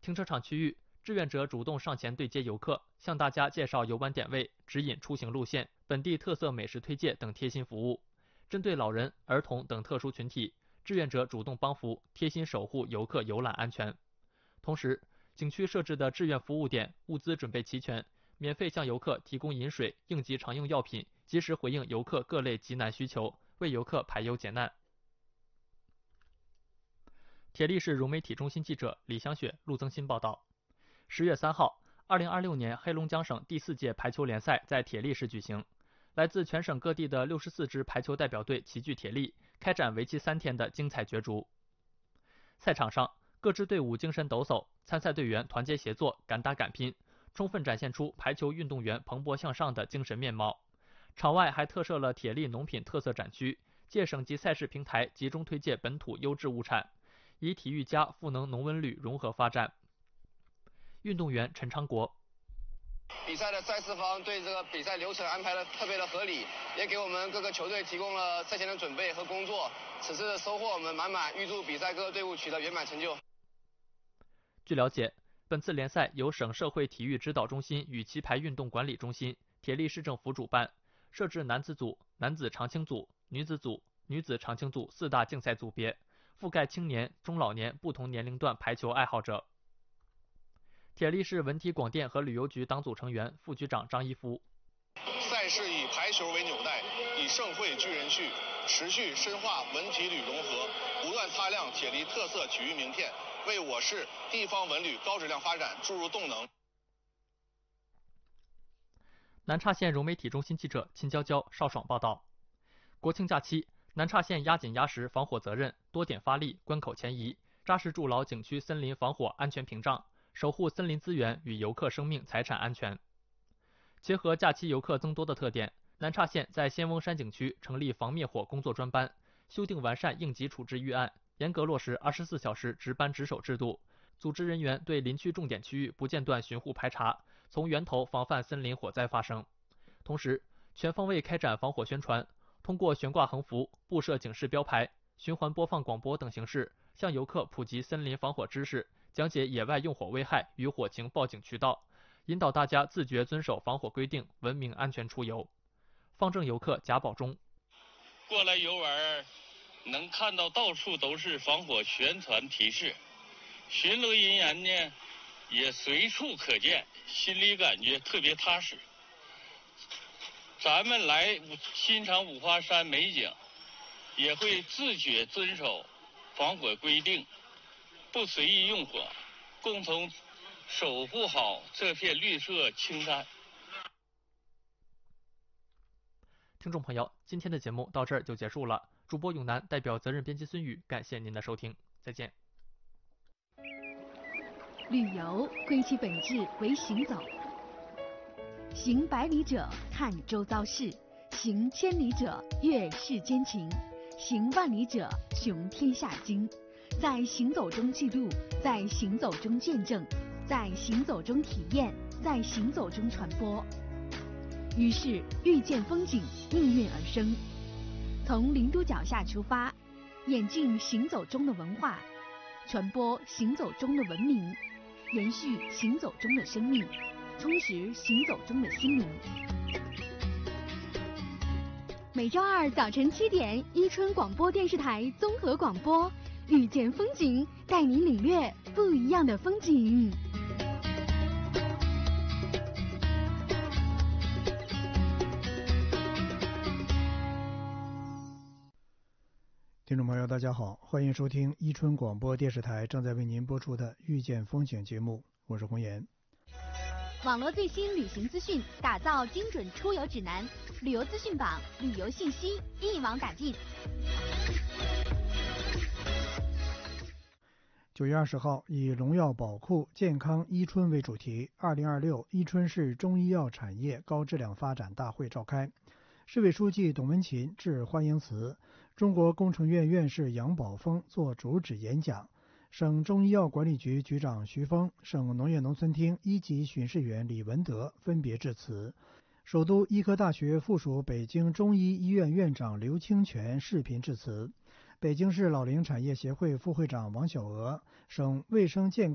停车场区域，志愿者主动上前对接游客，向大家介绍游玩点位、指引出行路线、本地特色美食推介等贴心服务。针对老人、儿童等特殊群体，志愿者主动帮扶，贴心守护游客游览安全。同时，景区设置的志愿服务点物资准备齐全，免费向游客提供饮水、应急常用药品，及时回应游客各类急难需求，为游客排忧解难。铁力市融媒体中心记者李香雪、陆增新报道。10月3号，2026年黑龙江省第4届排球联赛在铁力市举行。来自全省各地的64支排球代表队齐聚铁力，开展为期3天的精彩角逐。赛场上，各支队伍精神抖擞，参赛队员团结协作，敢打敢拼，充分展现出排球运动员蓬勃向上的精神面貌。场外还特设了铁力农品特色展区，借省级赛事平台集中推介本土优质物产，以体育加赋能农文旅融合发展。运动员陈昌国。 比赛的赛事方对这个比赛流程安排的特别的合理，也给我们各个球队提供了赛前的准备和工作。此次的收获我们满满，预祝比赛各个队伍取得圆满成就。 据了解，本次联赛由省社会体育指导中心与棋牌运动管理中心、铁力市政府主办，设置男子组、男子长青组、女子组、女子长青组4大竞赛组别，覆盖青年、中老年不同年龄段排球爱好者。铁力市文体广电和旅游局党组成员、副局长张一夫。 赛事以排球为纽带，以盛会聚人序，持续深化文体旅融合，不断擦亮铁力特色体育名片，为我市地方文旅高质量发展注入动能。 南岔县融媒体中心记者秦娇娇、邵爽报道。国庆假期，南岔县压紧压实防火责任，多点发力，关口前移，扎实筑牢景区森林防火安全屏障，守护森林资源与游客生命财产安全。结合假期游客增多的特点，南岔县在仙翁山景区成立防灭火工作专班，修订完善应急处置预案，严格落实24小时值班值守制度，组织人员对林区重点区域不间断巡护排查，从源头防范森林火灾发生。同时，全方位开展防火宣传，通过悬挂横幅、布设警示标牌、循环播放广播等形式，向游客普及森林防火知识，讲解野外用火危害与火情报警渠道，引导大家自觉遵守防火规定，文明安全出游。方正游客贾宝忠。 过来游玩，能看到到处都是防火宣传提示，巡逻人员呢也随处可见，心里感觉特别踏实。咱们来欣赏五华山美景，也会自觉遵守防火规定，不随意用火，共同守护好这片绿色青山。 听众朋友，今天的节目到这儿就结束了。主播永南代表责任编辑孙宇，感谢您的收听，再见。 旅游归其本质为行走，行百里者看周遭事，行千里者阅世间情，行万里者雄天下经。在行走中记录，在行走中见证，在行走中体验，在行走中传播。于是遇见风景应运而生。从林都脚下出发，演进行走中的文化，传播行走中的文明，延续行走中的生命，充实行走中的心灵。每周二早晨7点，伊春广播电视台综合广播，遇见风景，带你领略不一样的风景。 听众朋友大家好，欢迎收听伊春广播电视台正在为您播出的遇见风景节目，我是洪岩。 网络最新旅行资讯，打造精准出游指南，旅游资讯榜，旅游信息一网打尽。 9月20号，以荣耀宝库健康伊春为主题，2026伊春市中医药产业高质量发展大会召开。市委书记董文勤致欢迎词，中国工程院院士杨宝峰作主旨演讲，省中医药管理局局长徐峰、省农业农村厅1级巡视员李文德分别致辞。首都医科大学附属北京中医医院院长刘清泉视频致辞。北京市老龄产业协会副会长王小娥、省卫生健康